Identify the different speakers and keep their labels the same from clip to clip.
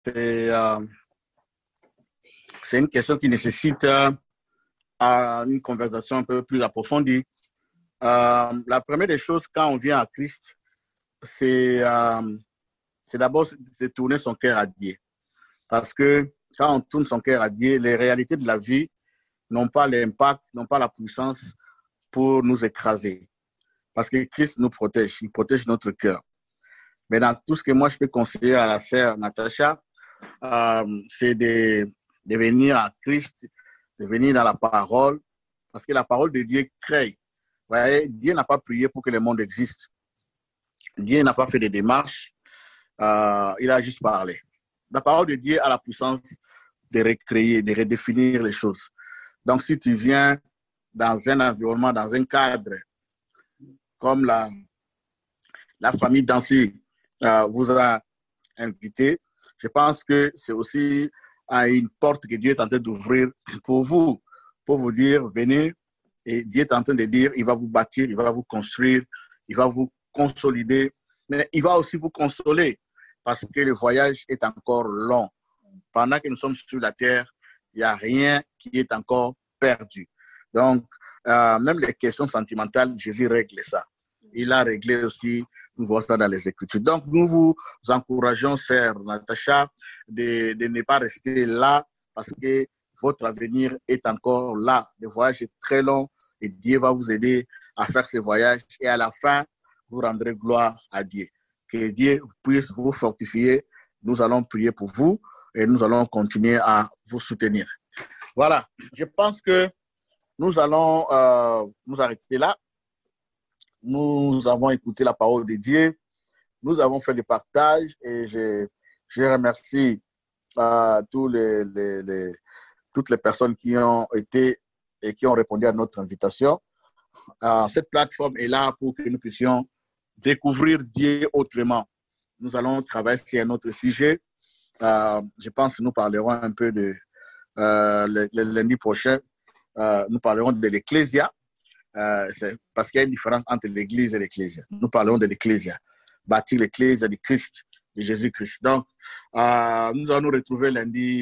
Speaker 1: C'est une question qui nécessite une conversation un peu plus approfondie. La première des choses quand on vient à Christ, c'est d'abord de tourner son cœur à Dieu. Parce que quand on tourne son cœur à Dieu, les réalités de la vie n'ont pas l'impact, n'ont pas la puissance pour nous écraser. Parce que Christ nous protège, il protège notre cœur. Mais dans tout ce que moi je peux conseiller à la sœur Natacha, c'est de venir à Christ, de venir dans la parole, parce que la parole de Dieu crée. Vous voyez, Dieu n'a pas prié pour que le monde existe. Dieu n'a pas fait des démarches, il a juste parlé. La parole de Dieu a la puissance de recréer, de redéfinir les choses. Donc, si tu viens dans un environnement, dans un cadre, comme la famille Dancy vous a invité, je pense que c'est aussi une porte que Dieu est en train d'ouvrir pour vous dire, venez, et Dieu est en train de dire, il va vous bâtir, il va vous construire, il va vous consolider, mais il va aussi vous consoler, parce que le voyage est encore long. Pendant que nous sommes sur la terre, il n'y a rien qui est encore perdu. Donc, même les questions sentimentales, Jésus règle ça. Il a réglé aussi, nous voyons ça dans les Écritures. Donc, nous vous encourageons, sœur Natacha, de ne pas rester là parce que votre avenir est encore là. Le voyage est très long et Dieu va vous aider à faire ce voyage et à la fin, vous rendrez gloire à Dieu. Que Dieu puisse vous fortifier. Nous allons prier pour vous et nous allons continuer à vous soutenir. Voilà, je pense que nous allons nous arrêter là. Nous avons écouté la parole de Dieu. Nous avons fait le partage et je remercie toutes les personnes qui ont été et qui ont répondu à notre invitation. Cette plateforme est là pour que nous puissions découvrir Dieu autrement. Nous allons travailler sur un autre sujet. Je pense que nous parlerons un peu de le lundi prochain. Nous parlerons de l'Ecclésia. Parce qu'il y a une différence entre l'Église et l'Ecclésia. Nous parlerons de l'Ecclésia, bâtir l'Ecclésia du Christ, de Jésus-Christ. Donc, nous allons nous retrouver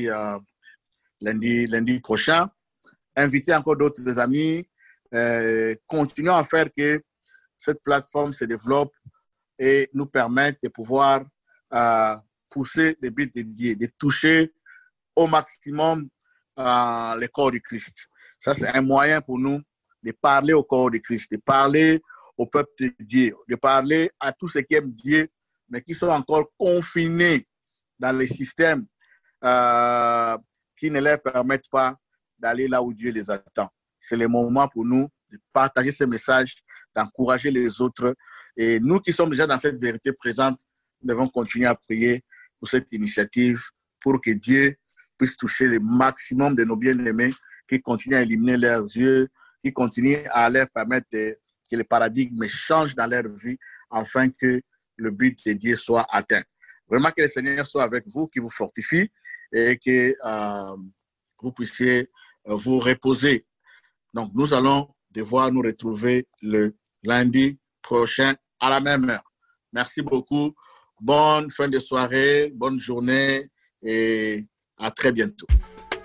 Speaker 1: lundi prochain. Inviter encore d'autres amis. Continuons à faire que cette plateforme se développe et nous permette de pouvoir pousser les buts de Dieu, de toucher au maximum le corps du Christ. Ça, c'est un moyen pour nous de parler au corps de Christ, de parler au peuple de Dieu, de parler à tous ceux qui aiment Dieu, mais qui sont encore confinés dans les systèmes qui ne leur permettent pas d'aller là où Dieu les attend. C'est le moment pour nous de partager ce message, d'encourager les autres. Et nous qui sommes déjà dans cette vérité présente, nous devons continuer à prier pour cette initiative, pour que Dieu puisse toucher le maximum de nos bien-aimés qui continuent à éliminer leurs yeux, qui continuent à leur permettre que le paradigme change dans leur vie afin que le but de Dieu soit atteint. Vraiment que le Seigneur soit avec vous, qu'il vous fortifie et que vous puissiez vous reposer. Donc, nous allons devoir nous retrouver le lundi prochain à la même heure. Merci beaucoup. Bonne fin de soirée, bonne journée et à très bientôt.